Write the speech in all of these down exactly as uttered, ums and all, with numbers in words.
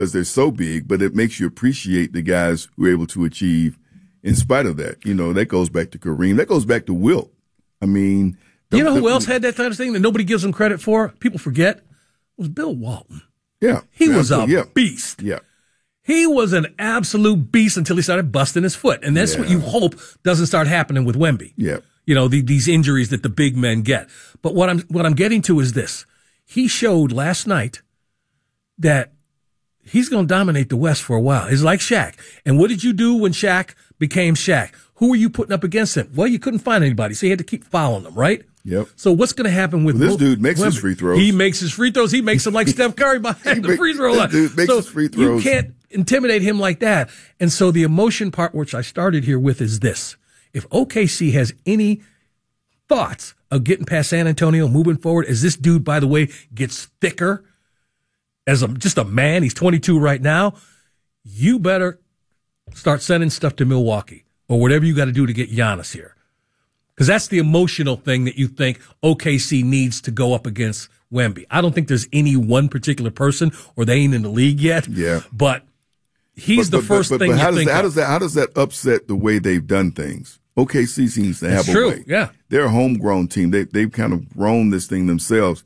because they're so big, but it makes you appreciate the guys who are able to achieve in spite of that. You know, that goes back to Kareem. That goes back to Wilt. I mean, the, you know who the, else had that kind of thing that nobody gives him credit for? People forget. Was Bill Walton. Yeah. He was a yeah. beast. Yeah. He was an absolute beast until he started busting his foot. And that's yeah. what you hope doesn't start happening with Wemby. Yeah. You know, the, these injuries that the big men get. But what I'm, what I'm getting to is this. He showed last night that he's going to dominate the West for a while. It's like Shaq. And what did you do when Shaq became Shaq? Who were you putting up against him? Well, you couldn't find anybody, so you had to keep fouling them, right? Yep. So what's going to happen with well, this Will, dude makes Wemby? his free throws. He makes his free throws. He makes them like Steph Curry behind the make, free throw line. Dude makes so his free throws. You can't intimidate him like that. And so the emotion part, which I started here with, is this. If O K C has any thoughts of getting past San Antonio, moving forward, as this dude, by the way, gets thicker as a, just a man, he's twenty-two right now, you better start sending stuff to Milwaukee or whatever you got to do to get Giannis here. Because that's the emotional thing that you think O K C needs to go up against Wemby. I don't think there's any one particular person, or they ain't in the league yet. Yeah. But he's but, the but, first but, but, thing but how you does think that, how of. does that how does that upset the way they've done things? O K C seems to have That's a true. way. Yeah. They're a homegrown team. They they've kind of grown this thing themselves.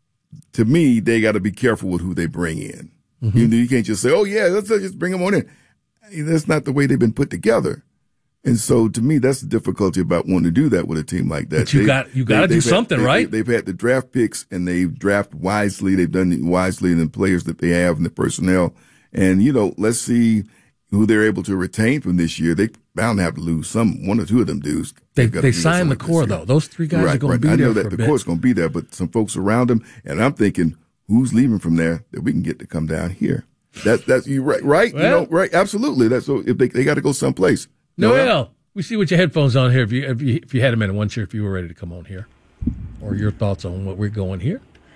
To me, they got to be careful with who they bring in. Mm-hmm. You, you can't just say, "Oh yeah, let's just bring them on in." That's not the way they've been put together. And so, to me, that's the difficulty about wanting to do that with a team like that. But you they, got you got to do had, something, they, right? They, they've had the draft picks, and they've drafted wisely. They've done it wisely in the players that they have and the personnel. And you know, let's see who they're able to retain from this year. They bound to have to lose some one or two of them dudes. They they signed the core though. Those three guys right, are going right. to be I there know for that a the bit. core's going to be there, but some folks around them, and I'm thinking, who's leaving from there that we can get to come down here? That's that's you right, right? Well, you know, right? Absolutely. That's so. If they they got to go someplace. Noel, no, we see with your headphones on here. If you if you if you had them in, I wasn't sure if you were ready to come on here, or your thoughts on what we're going here.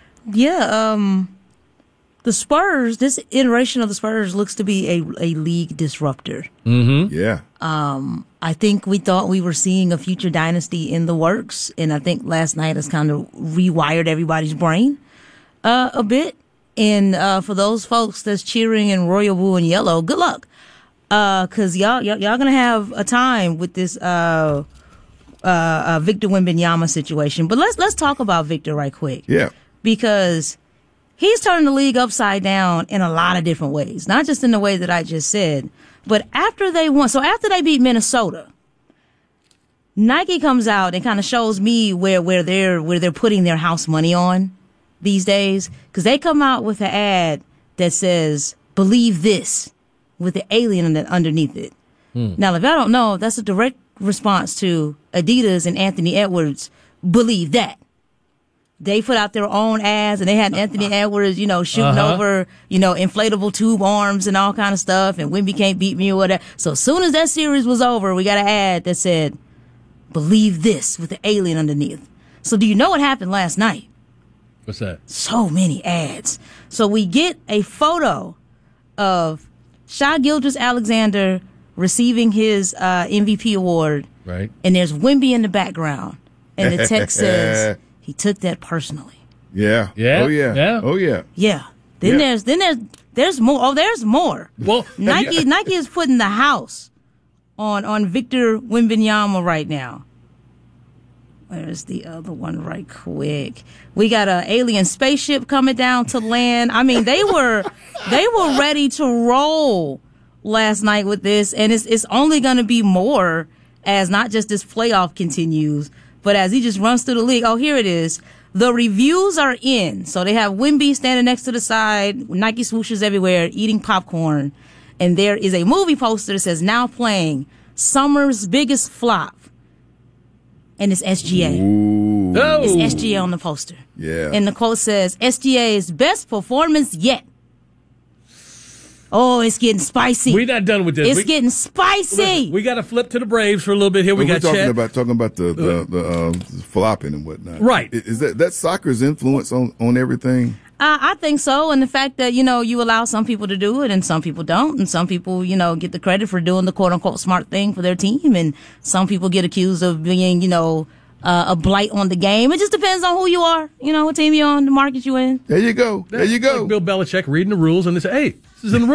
Yeah, um, the Spurs. This iteration of the Spurs looks to be a a league disruptor. Mm-hmm. Yeah. Um, I think we thought we were seeing a future dynasty in the works, and I think last night has kind of rewired everybody's brain uh, a bit. And uh, for those folks that's cheering in royal blue and yellow, good luck, uh, cause y'all y'all, y'all gonna have a time with this uh, uh, uh, Victor Wembanyama situation. But let's let's talk about Victor right quick. Yeah. Because he's turning the league upside down in a lot of different ways, not just in the way that I just said. But after they won, so after they beat Minnesota, Nike comes out and kind of shows me where where they're where they're putting their house money on these days, because they come out with an ad that says, "Believe this," with the alien underneath it. Hmm. Now, if I don't know, that's a direct response to Adidas and Anthony Edwards, "Believe that." They put out their own ads, and they had Anthony Edwards, you know, shooting uh-huh. over, you know, inflatable tube arms and all kind of stuff, and Wemby can't beat me or whatever. So as soon as that series was over, we got an ad that said, "Believe this," with the alien underneath. So do you know what happened last night? What's that? So many ads. So we get a photo of Shai Gilgeous-Alexander receiving his uh, M V P award. Right. And there's Wemby in the background. And the text says, he took that personally. Yeah. Yeah. Oh, yeah. Yeah. Oh, yeah. Yeah. Then yeah. there's, then there's, there's more. Oh, there's more. Well, Nike, you, Nike is putting the house on, on Victor Wembanyama right now. Where's the other one right quick? We got an alien spaceship coming down to land. I mean, they were they were ready to roll last night with this, and it's it's only going to be more as not just this playoff continues, but as he just runs through the league. Oh, here it is. The reviews are in. So they have Wemby standing next to the side, Nike swooshes everywhere, eating popcorn, and there is a movie poster that says, "Now playing Summer's Biggest Flop." And it's S G A. Ooh. Oh. It's S G A on the poster. Yeah. And the quote says, "S G A's best performance yet." Oh, it's getting spicy. We're not done with this. It's we, getting spicy. We got to flip to the Braves for a little bit here. We we're got talking Chet. about talking about the the, the uh, flopping and whatnot. Right. Is that that soccer's influence on on everything? Uh, I think so. And the fact that, you know, you allow some people to do it and some people don't. And some people, you know, get the credit for doing the quote unquote smart thing for their team. And some people get accused of being, you know, uh, a blight on the game. It just depends on who you are, you know, what team you're on, the market you're in. There you go. There you go. Like Bill Belichick reading the rules and they say, "Hey, This is in the room.